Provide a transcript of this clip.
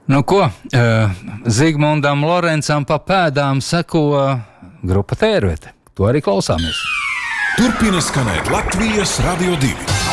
Nu ko, Zigmundam Lorencam pa pēdām seko grupa Tērvete. To arī klausāmies. Turpina skanēt Latvijas Radio 2.